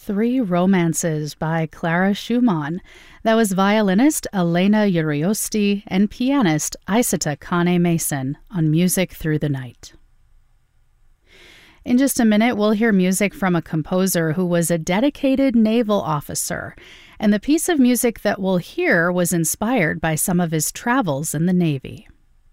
Three Romances by Clara Schumann. That was violinist Elena Uriosti and pianist Isata Kane-Mason on Music Through the Night. In just a minute, we'll hear music from a composer who was a dedicated naval officer, and the piece of music that we'll hear was inspired by some of his travels in the Navy.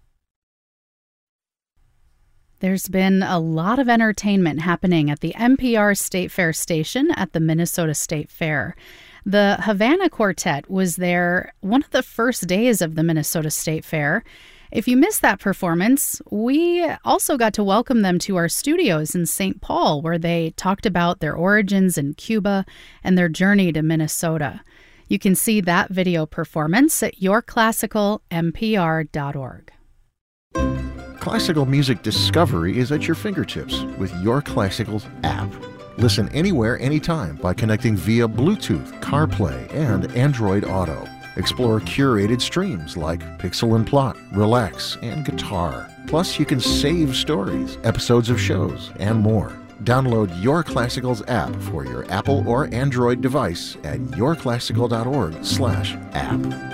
There's been a lot of entertainment happening at the NPR State Fair station at the Minnesota State Fair. The Havana Quartet was there one of the first days of the Minnesota State Fair. If you missed that performance, we also got to welcome them to our studios in St. Paul, where they talked about their origins in Cuba and their journey to Minnesota. You can see that video performance at yourclassicalnpr.org. Classical music discovery is at your fingertips with Your Classicals app. Listen anywhere, anytime by connecting via Bluetooth, CarPlay, and Android Auto. Explore curated streams like Pixel and Plot, Relax, and Guitar. Plus, you can save stories, episodes of shows, and more. Download Your Classicals app for your Apple or Android device at yourclassical.org/app.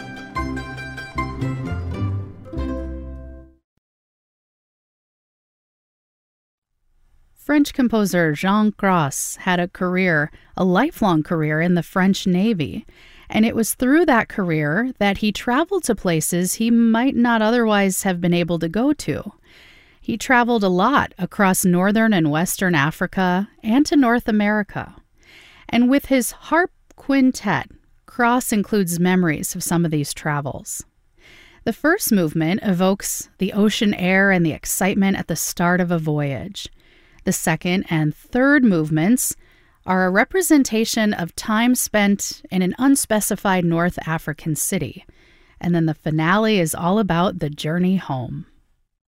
French composer Jean Gras had a lifelong career in the French Navy, and it was through that career that he traveled to places he might not otherwise have been able to go to. He traveled a lot across northern and western Africa and to North America. And with his harp quintet, Gras includes memories of some of these travels. The first movement evokes the ocean air and the excitement at the start of a voyage. The second and third movements are a representation of time spent in an unspecified North African city. And then the finale is all about the journey home.